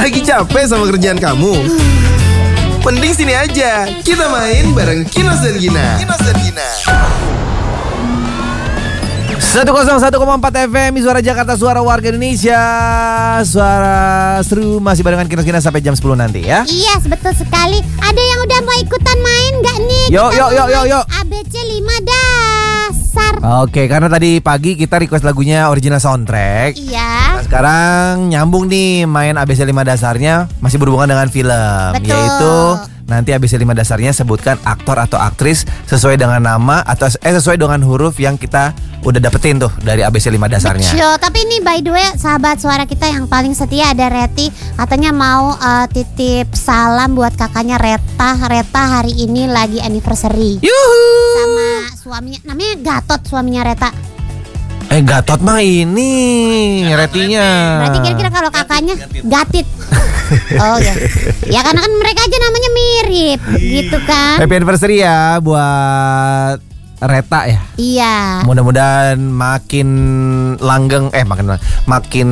Lagi capek sama kerjaan kamu? Mending sini aja, kita main bareng Kinos dan Gina. 101,4 FM, Suara Jakarta, Suara Warga Indonesia. Suara seru masih barengan Kinos Gina sampai jam 10 nanti ya. Iya, betul sekali. Ada yang udah mau ikutan main gak nih? Yuk. ABC 5 dasar. Oke, karena tadi pagi kita request lagunya original soundtrack. Iya. Nah, sekarang nyambung nih main ABC 5 dasarnya masih berhubungan dengan film. Betul. Yaitu nanti ABC 5 dasarnya sebutkan aktor atau aktris sesuai dengan nama atau sesuai dengan huruf yang kita udah dapetin tuh dari ABC 5 dasarnya. Betul, tapi ini by the way sahabat suara kita yang paling setia ada Reti. Katanya mau titip salam buat kakaknya Reta. Reta hari ini lagi anniversary. Yuhu. Sama suaminya, namanya Gatot suaminya Reta. Gatot mah ini Retinya. Berarti kira-kira kalau kakaknya Gatit. Oh ya. Ya karena kan mereka aja namanya mirip gitu kan. Happy anniversary ya buat Reta ya. Iya. Mudah-mudahan makin langgeng makin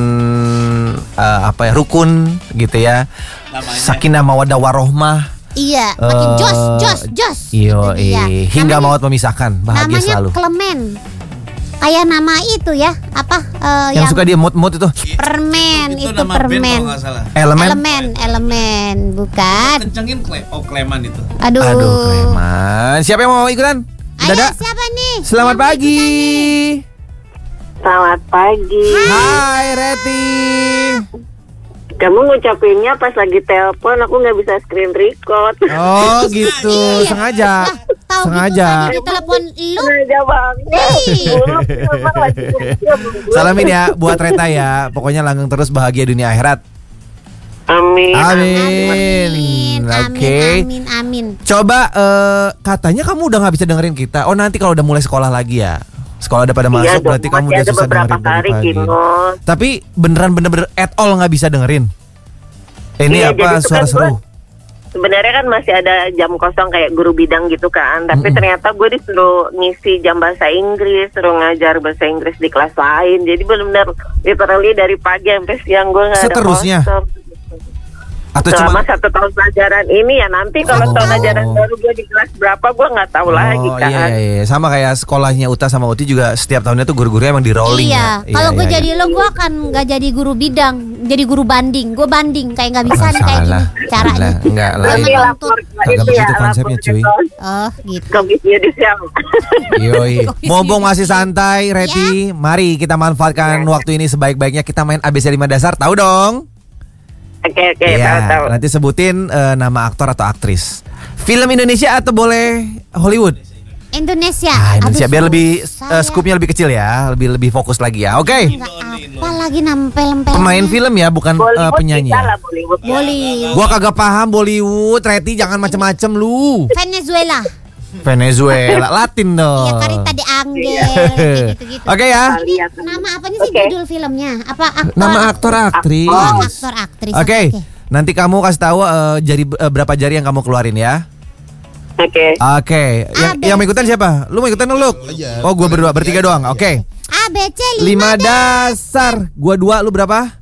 rukun gitu ya. Sakinah mawaddah warohmah. Iya, makin jos. Iyo, hingga Namanya- maut memisahkan, bahagia namanya selalu. Klemen. Kayak nama itu ya, apa Yang suka dia mood itu. permen itu nama band permen. kalau nggak salah. Elemen, bukan. Kencengin Kleman itu. Aduh. Kleman. Siapa yang mau ikutan? Ayo, Dada. siapa nih? Selamat Yang mau pagi. Selamat pagi. Hai Reti. Kamu ngucapinnya pas lagi telepon, aku nggak bisa screen record. Oh gitu, Iya. sengaja. Tahu Sengaja. gitu kan, di telepon lu. Sengaja banget. Salamin ya buat Reta ya. Pokoknya langgeng terus, bahagia dunia akhirat. Amin. Amin. Oke. Amin. Coba katanya kamu udah nggak bisa dengerin kita. Oh nanti kalau udah mulai sekolah lagi ya. Sekolah udah pada masuk Iya dong, berarti kamu masih udah ada susah beberapa dengerin hari, pagi. Kinos. Tapi beneran bener-bener at all nggak bisa dengerin. Ini Iya, apa jadi itu suara kan seru? Sebenarnya kan masih ada jam kosong kayak guru bidang gitu kan. Tapi ternyata gue disuruh ngisi jam bahasa Inggris, suruh ngajar bahasa Inggris di kelas lain. Jadi benar-benar literally dari pagi sampai siang gue nggak ada Seterusnya? kosong. Atau Selama cuma 1 tahun pelajaran ini ya, nanti kalau tahun ajaran baru gue di kelas berapa gue nggak tahu lagi kan. Iya. Sama kayak sekolahnya Uta sama Uti juga setiap tahunnya tuh guru-gurunya emang di rolling Iya, ya. kalau gue jadi lo, gue akan nggak jadi guru bidang, jadi guru banding. Gue banding kayak nggak bisa nih kayak gini caranya. Enggak lah. Nanti Jangan lapor nuntut. ke Kagak itu begitu ya, konsepnya, lapor cuy. ke Oh gitu. Komisi Yudisial. Yoi. Mumpung masih santai, Reti, mari kita manfaatkan waktu ini sebaik-baiknya. Kita main ABC 5 dasar, tahu dong? Oke, Iya, tahu. nanti sebutin nama aktor atau aktris. Film Indonesia atau boleh Hollywood? Indonesia. Indonesia Aduh, biar lebih susah ya. scoopnya lebih kecil ya, lebih fokus lagi ya. Oke. Nggak apa lagi nempel-nempel. Pemain film ya, bukan Bollywood penyanyi. bisa Ya? lah, Bollywood. Boleh. Gua kagak paham Bollywood, Reti jangan macem-macem lu. Venezuela. Venezuela, Latin dong. Iya, Karita de Angel, gitu-gitu. Oke ya. Ini nama apanya sih judul filmnya? Apa aktor? Nama aktor aktris. Oh, aktor aktris. Oke. Nanti kamu kasih tahu berapa jari yang kamu keluarin ya. Oke. Oke. Yang mau ikutan siapa? Lu mau ikutan lu? Oh, gua berdua, bertiga doang. Oke. ABC 5 dasar. Gua 2, lu berapa?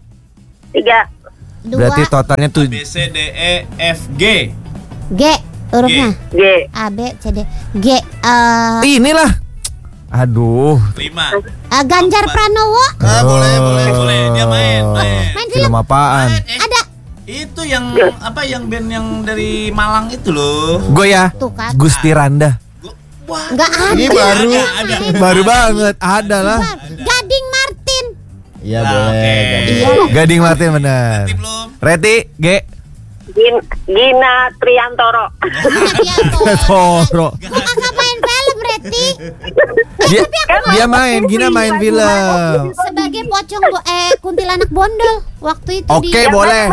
3. Berarti totalnya tuh B C D E F G. G hurufnya. G. A B C D G. inilah. Aduh. 5. Ganjar Pranowo. Boleh dia main. Main film. Film apaan? Ada. Itu yang apa yang band yang dari Malang itu loh. Gue ya. Tuh kan. Gusti Randa. Wah, Enggak ada. Ini baru. ada. Baru banget. Ada lah. Gading Martin. Iya boleh. Gading Martin bener. Nanti belum. Reti, G. Gina Triantoro. Toro. Gua kagak main film, Reti. Dia main, Gina main film. Sebagai pocong kuntilanak bondol waktu itu Oke, boleh.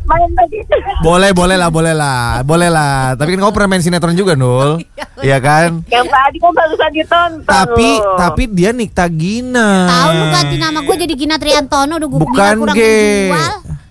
Boleh lah. Tapi kan kamu pernah main sinetron juga, Nul. Iya kan? Yang tadi kan barusan ditonton. Tapi dia Nikta Gina. Tahu lu ganti nama gue jadi Gina Triantono, udah gue Bukan kurang G. menjual.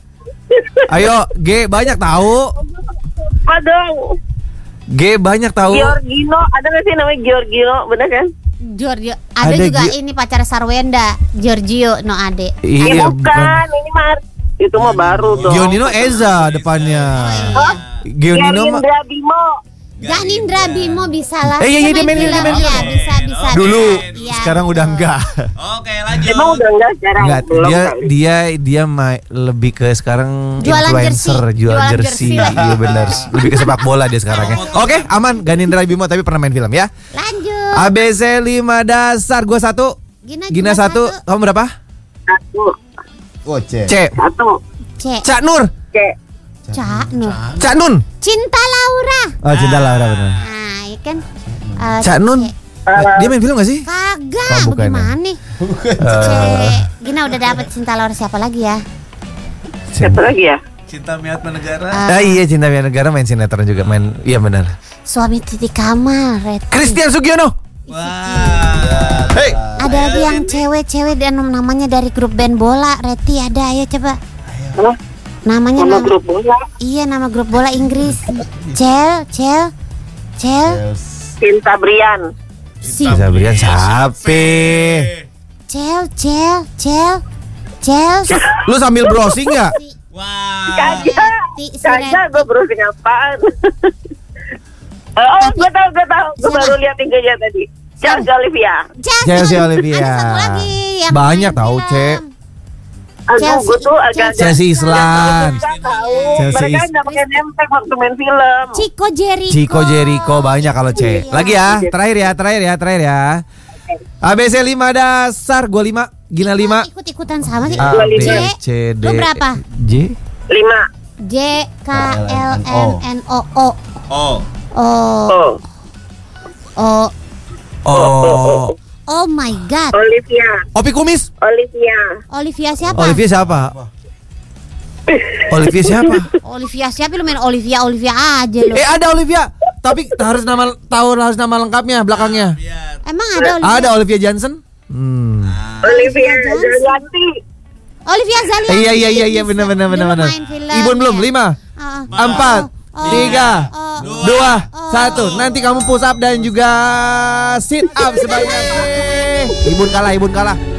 Ayo, G banyak tahu. Aduh. G banyak tahu. Giorgino, ada nggak sih namanya Giorgino, bener kan? Giorgio, ada juga ini pacar Sarwenda, Giorgio no Ade. Ini Iya, bukan, ini Itu mah baru dong. Gionino Eza depannya. Gionino mah Gerindra Bimo. Ganindra Bimo bisa lah. Iya, dia main film. film. Iya, bisa. dulu, Iya, sekarang udah betul. enggak. Oke, lanjut. Emang udah enggak sekarang? Enggak, Belum kali. dia lebih ke sekarang Jualan influencer, jersey. jual Jualan jersey. jersey. Iya benar. Lebih ke sepak bola dia sekarang ya. Oke, aman. Ganindra Bimo tapi pernah main film ya. Lanjut. ABC 5 dasar. Gua 1. Gina 1. Kamu berapa? 1. Oh, C. C. 1. C. Cak Nur. C. Cak Nur. Cak Nun. Cinta Laura. Oh, Cinta Laura benar. Nah, iya kan. Cak Nun. C. Dia main film gak sih? Kagak, Oh, bukan ya. bagaimana nih? C. Gina udah dapet Cinta Laura siapa lagi ya? Siapa lagi ya? Cinta Miatma Negara. Iya, Cinta Miat Negara main sinetron juga main. Iya benar. Suami Titi Kamal, Red. Christian Sugiono. Wah. Hey. Ada lagi yang cewek-cewek dan namanya dari grup band bola, Reti ada ya coba. Hah? Namanya Nama nama grup bola. Iya, nama grup bola Inggris. Cel. Cinta Brian. Si Bisa berikan sapi. Cel. Lu sambil browsing nggak? Wah. Kagak. Si Kagak, gue browsing apaan? Gue tahu. Gue Siapa? baru lihat tiganya tadi. Chelsea Olivia. Chelsea Olivia. Ada satu lagi yang Banyak main tahu, film. Cek. Aduh, Chelsea. gue tuh agak Chelsea Islan. Nggak tahu. Chelsea Mereka nggak pakai nempel waktu main film. Chico Jericho banyak kalau C. Iya. Lagi ya, terakhir ya. ABC 5 dasar, gua 5, Gina 5. Ikut-ikutan sama sih. A, B, C. C, D. Lu berapa? J. 5. J K L N N O O Oh. O Oh, Oh. Oh my god. Olivia. Opi Kumis. Olivia siapa? Olivia siapa? Olivia siapa lu main Olivia aja lu. Ada Olivia. Tapi harus nama lengkapnya belakangnya. Emang ada Olivia? Ada Olivia Johnson. Olivia Zalianti. Olivia Zalianti. Iya benar. Dulu main film, Ibun belum ya. 5, 4, 3, 2, 1. Nanti kamu push up dan juga sit up sebanyak. Ibun kalah.